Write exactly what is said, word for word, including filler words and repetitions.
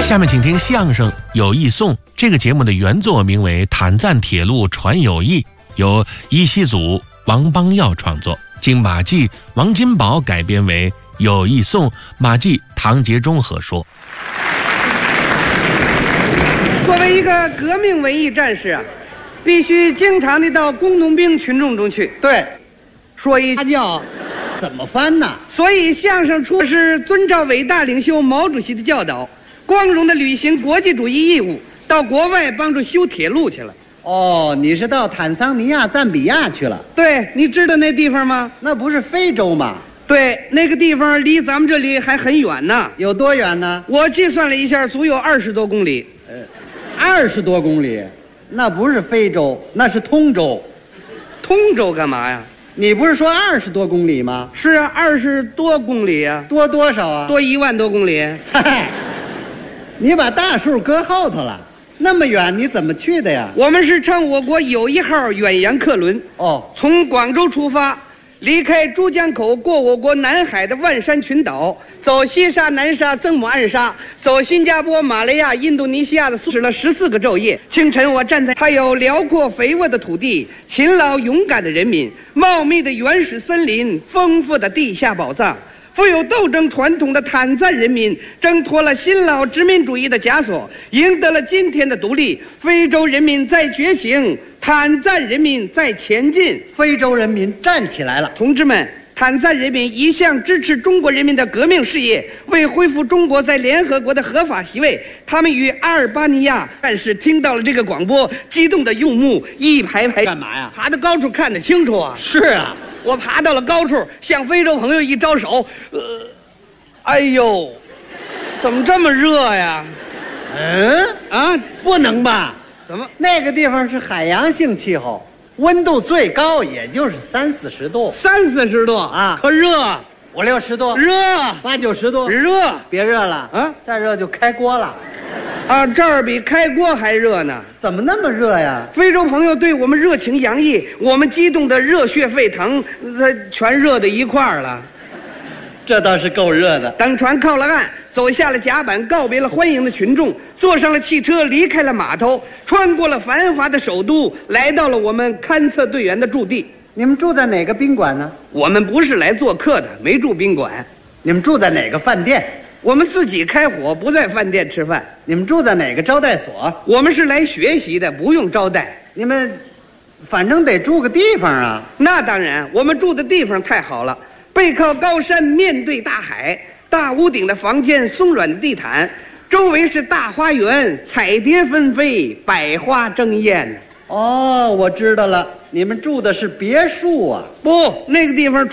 下面请听相声《有意颂》。这个节目的原作名为《坦赞铁路传友谊》，由一西组王邦耀创作，经马季、王金宝改编为《有意颂》，马季、唐杰忠合说。 作为一个革命文艺战士啊，必须经常的到工农兵群众中去。 对， 说一叫怎么翻呢？ 所以相声出是遵照伟大领袖毛主席的教导，光荣的履行国际主义义务，到国外帮助修铁路去了。 哦，你是到坦桑尼亚、赞比亚去了？ 对，你知道那地方吗？ 那不是非洲吗？ 对，那个地方离咱们这里还很远呢。 有多远呢？ 我计算了一下，足有二十多公里。 呃，二十多公里，那不是非洲，那是通州。 通州干嘛呀？ 你不是说二十多公里吗？ 是啊，二十多公里啊。 多多少啊？ 多一万多公里。 嗨，你把大数搁后头了，那么远你怎么去的呀？ 我们是乘我国友谊号远洋客轮， 哦， 从广州出发，离开珠江口，过我国南海的万山群岛，走西沙、南沙、曾母暗沙，走新加坡、马来亚、印度尼西亚的，使了十四个昼夜。清晨，我站在它有辽阔肥沃的土地、勤劳勇敢的人民、茂密的原始森林、丰富的地下宝藏。富有斗争传统的坦赞人民挣脱了新老殖民主义的枷锁，赢得了今天的独立。非洲人民在觉醒，坦赞人民在前进。 非洲人民站起来了， 同志们，坦赞人民一向支持中国人民的革命事业，为恢复中国在联合国的合法席位，他们与阿尔巴尼亚战士听到了这个广播，激动的用目一排排干嘛呀？ 爬到高处看得清楚啊！ 是啊， 我爬到了高处，向非洲朋友一招手，呃，哎呦，怎么这么热呀？ 嗯啊， 不能吧？ 怎么那个地方是海洋性气候，温度最高也就是三四十度， 三四十度啊可热， 五六十度， 热， 八九十度， 热别热了啊！ 再热就开锅了。 啊！这儿比开锅还热呢。 怎么那么热呀？ 非洲朋友对我们热情洋溢，我们激动的热血沸腾，它全热在一块儿了。 这倒是够热的。 等船靠了岸，走下了甲板，告别了欢迎的群众，坐上了汽车，离开了码头，穿过了繁华的首都，来到了我们勘测队员的驻地。 你们住在哪个宾馆呢？ 我们不是来做客的，没住宾馆。 你们住在哪个饭店？ 我们自己开火，不在饭店吃饭。 你们住在哪个招待所？ 我们是来学习的，不用招待。 你们反正得住个地方啊。 那当然，我们住的地方太好了，背靠高山，面对大海，大屋顶的房间，松软的地毯，周围是大花园，彩蝶纷飞，百花争艳。 哦，我知道了，你们住的是别墅啊。 不，那个地方